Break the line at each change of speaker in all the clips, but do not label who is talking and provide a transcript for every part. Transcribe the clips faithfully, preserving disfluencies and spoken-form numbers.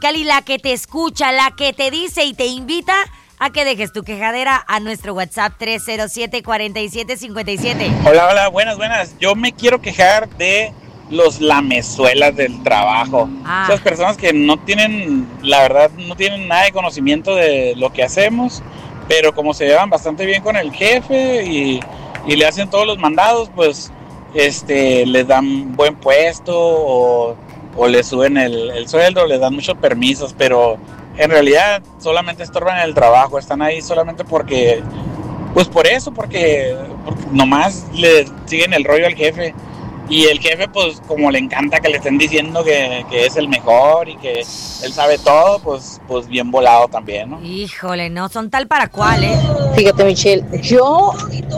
Cali, la que te escucha, la que te dice y te invita a que dejes tu quejadera a nuestro WhatsApp tres cero siete, cuatro siete cinco siete.
Hola, hola, buenas, buenas. Yo me quiero quejar de los lamezuelas del trabajo.
Ah.
Esas personas que no tienen, la verdad, no tienen nada de conocimiento de lo que hacemos, pero como se llevan bastante bien con el jefe y, y le hacen todos los mandados, pues este les dan buen puesto o, o le suben el, el sueldo, les dan muchos permisos, pero en realidad solamente estorban en el trabajo, están ahí solamente porque, pues por eso, porque, porque nomás le siguen el rollo al jefe. Y el jefe, pues, como le encanta que le estén diciendo que, que es el mejor y que él sabe todo, pues, pues bien volado también, ¿no?
Híjole, no son tal para cual, ¿eh?
Fíjate, Michelle, yo,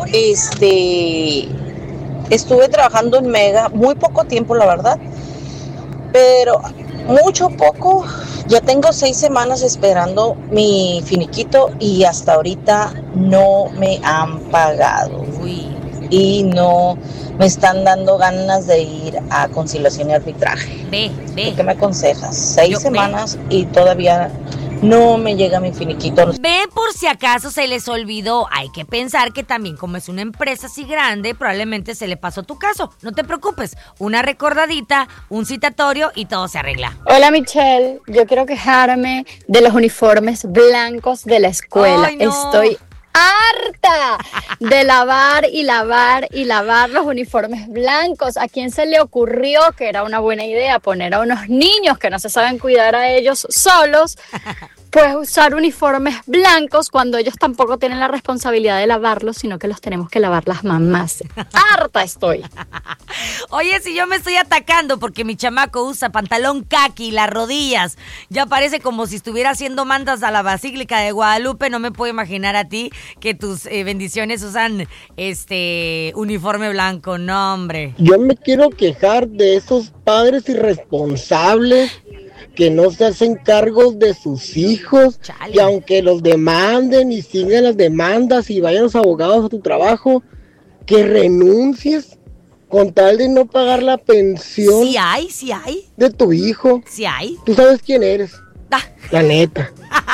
este, estuve trabajando en Mega muy poco tiempo, la verdad, pero mucho poco. Ya tengo seis semanas esperando mi finiquito y hasta ahorita no me han pagado.
Uy.
Y no me están dando ganas de ir a conciliación y arbitraje.
Ve, ve.
¿Qué me aconsejas? Seis
Yo,
semanas ve. Y todavía no me llega mi finiquito.
Ve por si acaso se les olvidó. Hay que pensar que también como es una empresa así grande, probablemente se le pasó tu caso. No te preocupes, una recordadita, un citatorio y todo se arregla.
Hola Michelle, yo quiero quejarme de los uniformes blancos de la escuela.
Ay, no.
Estoy harta de lavar y lavar y lavar los uniformes blancos. ¿A quién se le ocurrió que era una buena idea poner a unos niños que no se saben cuidar a ellos solos, pues usar uniformes blancos cuando ellos tampoco tienen la responsabilidad de lavarlos, sino que los tenemos que lavar las mamás? Harta estoy.
Oye, si yo me estoy atacando porque mi chamaco usa pantalón caqui y las rodillas ya parece como si estuviera haciendo mandas a la Basílica de Guadalupe, no me puedo imaginar a ti que tus eh, bendiciones usan este uniforme blanco. No, hombre.
Yo me quiero quejar de esos padres irresponsables que no se hacen cargos de sus hijos. Chale. Y aunque los demanden y sigan las demandas y vayan los abogados a tu trabajo, que renuncies con tal de no pagar la pensión.
Sí hay, sí hay.
De tu hijo.
Sí hay.
Tú sabes quién eres.
Ah.
La neta.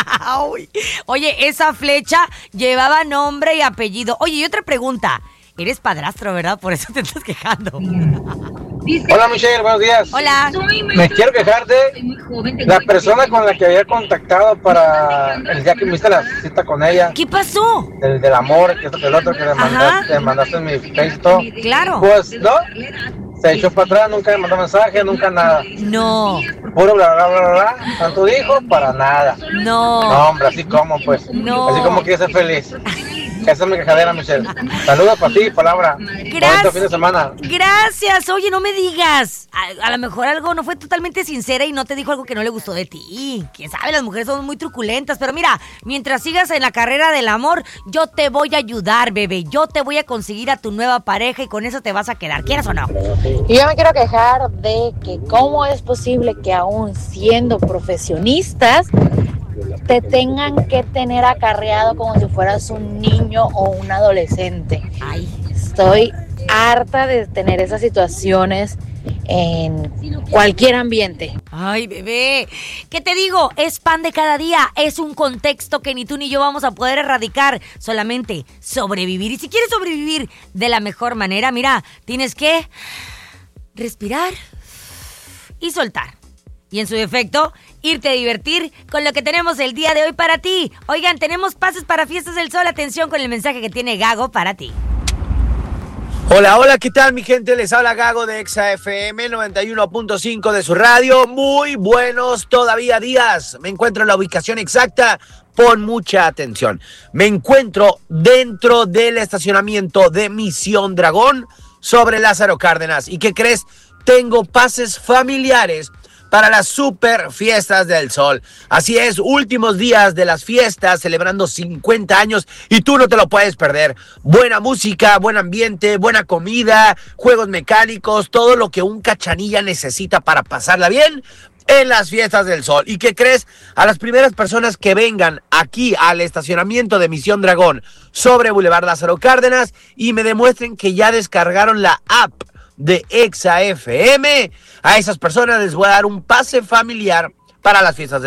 Oye, esa flecha llevaba nombre y apellido. Oye, y otra pregunta. Eres padrastro, ¿verdad? Por eso te estás quejando.
Hola Michelle, buenos días.
Hola.
Me quiero quejar de la persona con la que había contactado para el día que me hice la cita con ella.
¿Qué pasó?
Del, del amor, que esto que el otro, que le mandaste, le mandaste en mi face y todo.
Claro.
Pues, ¿no? Se echó para atrás, nunca me mandó mensaje, nunca nada.
No.
Puro bla, bla, bla, bla, tanto dijo, para nada.
No.
No, hombre, así como, pues.
No.
Así como quiere ser feliz. Esa es mi quejadera, Michelle. Saludos para ti, palabra.
Gracias.
Fin de semana.
Gracias. Oye, no me digas. A, a lo mejor algo no fue totalmente sincera y no te dijo algo que no le gustó de ti. Quién sabe, las mujeres son muy truculentas. Pero mira, mientras sigas en la carrera del amor, yo te voy a ayudar, bebé. Yo te voy a conseguir a tu nueva pareja y con eso te vas a quedar. ¿Quieres o no?
Y yo me quiero quejar de que cómo es posible que aún siendo profesionistas te tengan que tener acarreado como si fueras un niño o un adolescente.
Ay.
Estoy harta de tener esas situaciones en cualquier ambiente.
Ay, bebé, ¿qué te digo? Es pan de cada día, es un contexto que ni tú ni yo vamos a poder erradicar, solamente sobrevivir. Y si quieres sobrevivir de la mejor manera, mira, tienes que respirar y soltar. Y en su defecto, irte a divertir con lo que tenemos el día de hoy para ti. Oigan, tenemos pases para Fiestas del Sol. Atención con el mensaje que tiene Gago para ti.
Hola, hola, ¿qué tal mi gente? Les habla Gago de Exa F M noventa y uno punto cinco de su radio. Muy buenos todavía días. Me encuentro en la ubicación exacta. Pon mucha atención. Me encuentro dentro del estacionamiento de Misión Dragón sobre Lázaro Cárdenas. ¿Y qué crees? Tengo pases familiares para las super fiestas del sol. Así es, últimos días de las fiestas, celebrando cincuenta años y tú no te lo puedes perder. Buena música, buen ambiente, buena comida, juegos mecánicos, todo lo que un cachanilla necesita para pasarla bien en las fiestas del sol. ¿Y qué crees? A las primeras personas que vengan aquí al estacionamiento de Misión Dragón sobre Boulevard Lázaro Cárdenas y me demuestren que ya descargaron la app de Exa F M, a esas personas les voy a dar un pase familiar para las fiestas de